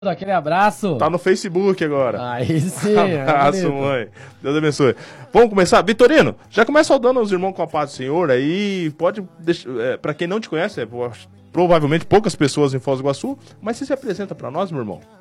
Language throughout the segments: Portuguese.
Aquele abraço. Tá no Facebook agora. Aí sim. Abraço, mãe. Deus abençoe. Vamos começar? Vitorino, já começa saudando os irmãos com a paz do Senhor. Aí pode deixar, pra quem não te conhece, provavelmente poucas pessoas em Foz do Iguaçu, mas você se apresenta pra nós, meu irmão?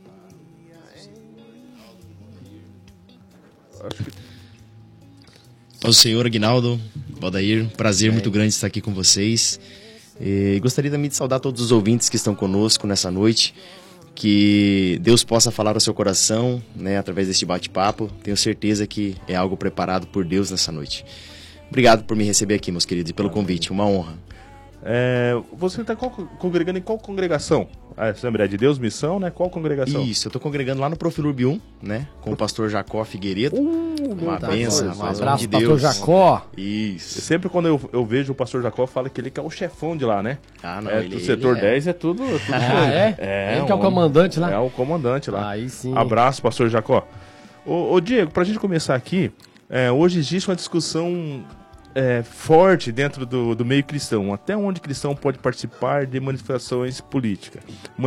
Acho que... Ao Senhor Aguinaldo, Valdair, prazer muito grande estar aqui com vocês. E gostaria também de saudar todos os ouvintes que estão conosco nessa noite. Que Deus possa falar ao seu coração, né, através deste bate-papo. Tenho certeza que é algo preparado por Deus nessa noite. Obrigado por me receber aqui, meus queridos, e pelo convite. Uma honra. Você está congregando em qual congregação? Assembleia de Deus, Missão, né? Qual congregação? Isso, eu estou congregando lá no Profilurb 1, né? Com o pastor Jacó Figueiredo. Uma bênção, um abraço, pastor Jacó. Isso. Sempre quando eu vejo o pastor Jacó, fala que ele que é o chefão de lá, né? Ah, não, do setor 10 é tudo ele que é o comandante lá? É o comandante lá. Aí sim. Abraço, pastor Jacó. Ô Diego, pra gente começar aqui, hoje existe uma discussão forte dentro do meio cristão. Até onde cristão pode participar de manifestações políticas,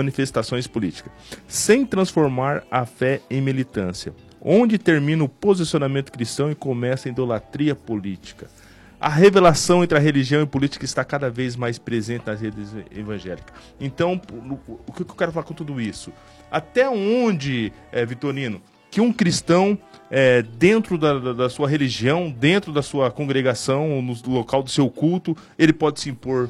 sem transformar a fé em militância. Onde termina o posicionamento cristão e começa a idolatria política? A revelação entre a religião e a política está cada vez mais presente nas redes evangélicas. Então, o que eu quero falar com tudo isso? Até onde, Vitorino, que um cristão, dentro da sua religião, dentro da sua congregação, no local do seu culto, ele pode se impor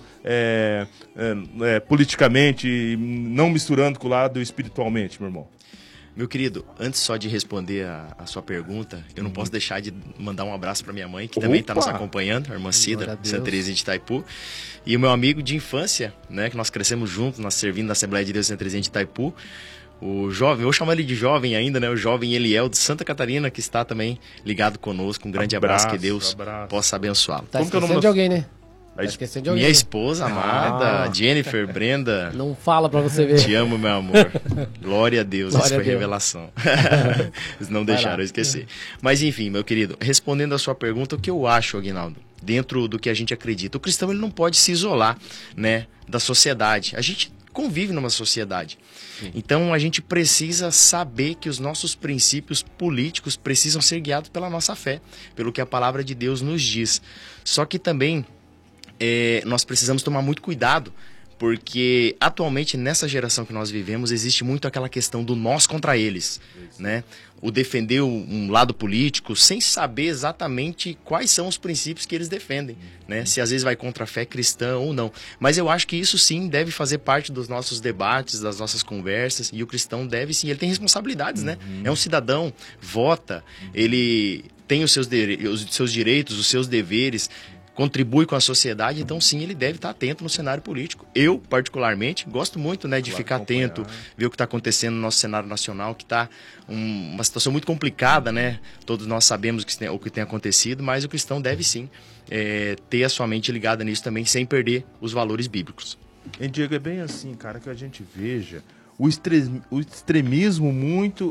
politicamente, não misturando com o lado espiritualmente, meu irmão? Meu querido, antes só de responder a sua pergunta, eu não posso deixar de mandar um abraço para minha mãe, que também está nos acompanhando, a irmã Cida, Santa Teresinha de Itaipu, e o meu amigo de infância, né, que nós crescemos juntos, nós servindo na Assembleia de Deus Santa Teresinha de Itaipu, o jovem, eu vou chamar ele de jovem ainda, né, o jovem Eliel de Santa Catarina, que está também ligado conosco, um grande abraço, que Deus possa abençoá-lo. Tá esquecendo de alguém, né? Minha esposa amada, Jennifer, Brenda. Não fala pra você ver. Te amo, meu amor. Glória a Deus, isso foi revelação. Eles não deixaram eu esquecer. Mas enfim, meu querido, respondendo a sua pergunta, o que eu acho, Aguinaldo, dentro do que a gente acredita, o cristão ele não pode se isolar, né, da sociedade. A gente convive numa sociedade. Sim. Então a gente precisa saber que os nossos princípios políticos precisam ser guiados pela nossa fé, pelo que a palavra de Deus nos diz. Só que também nós precisamos tomar muito cuidado, porque atualmente nessa geração que nós vivemos existe muito aquela questão do nós contra eles, né? O defender um lado político sem saber exatamente quais são os princípios que eles defendem, né? Se às vezes vai contra a fé cristã ou não. Mas eu acho que isso sim deve fazer parte dos nossos debates, das nossas conversas, e o cristão deve sim, ele tem responsabilidades, né? É um cidadão, vota, ele tem os seus direitos, os seus deveres, contribui com a sociedade, então sim, ele deve estar atento no cenário político. Eu, particularmente, gosto muito, né, de ficar atento, ver o que está acontecendo no nosso cenário nacional, que está uma situação muito complicada, né? Todos nós sabemos o que tem acontecido, mas o cristão deve sim ter a sua mente ligada nisso também, sem perder os valores bíblicos. E Diego, é bem assim, cara, que a gente veja o extremismo muito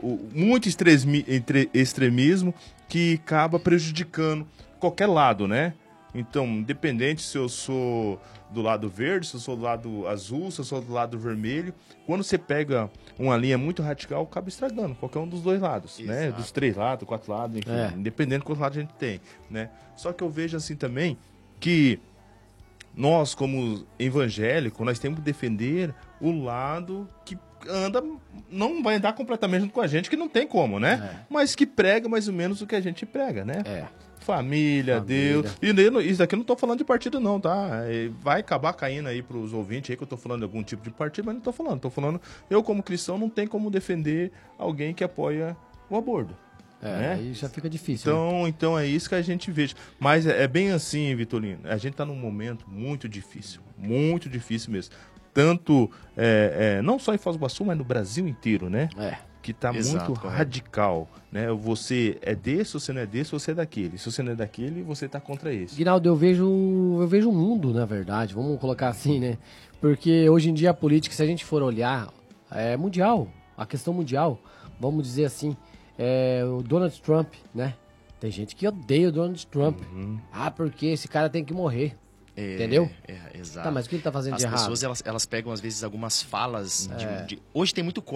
extremismo que acaba prejudicando qualquer lado, né? Então, independente se eu sou do lado verde, se eu sou do lado azul, se eu sou do lado vermelho, quando você pega uma linha muito radical, acaba estragando qualquer um dos dois lados, né? Dos 3 lados, 4 lados, enfim, independente de qual lado a gente tem, né? Só que eu vejo assim também que nós, como evangélicos, nós temos que defender o lado que não vai andar completamente junto com a gente, que não tem como, né? Mas que prega mais ou menos o que a gente prega, né? Família, Deus. E isso daqui eu não tô falando de partido não, tá? Vai acabar caindo aí pros ouvintes aí que eu tô falando de algum tipo de partido, mas não tô falando. Tô falando, eu como cristão não tenho como defender alguém que apoia o aborto. Né? Aí já fica difícil. Então é isso que a gente vê. Mas é bem assim, Vitorino. A gente tá num momento muito difícil mesmo. Tanto, não só em Foz do Iguaçu, mas no Brasil inteiro, né? Que tá muito radical, né? Você é desse, você não é desse, você é daquele. Se você não é daquele, você tá contra esse. Guinaldo, eu vejo um mundo, na verdade, vamos colocar assim, né? Porque hoje em dia a política, se a gente for olhar, é mundial, a questão mundial, vamos dizer assim, o Donald Trump, né? Tem gente que odeia o Donald Trump. Porque esse cara tem que morrer. Entendeu? Exato. Tá, mas o que ele tá fazendo As de errado? pessoas, elas pegam, às vezes, algumas falas. Hoje tem muito